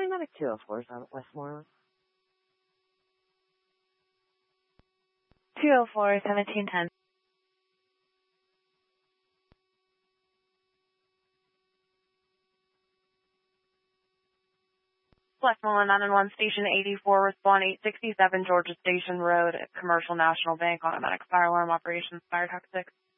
County Medic 204 is on Westmoreland. 204, 1710. Westmoreland 911 Station 84, respond 867 Georgia Station Road, Commercial National Bank, automatic fire alarm operations, fire talk 6.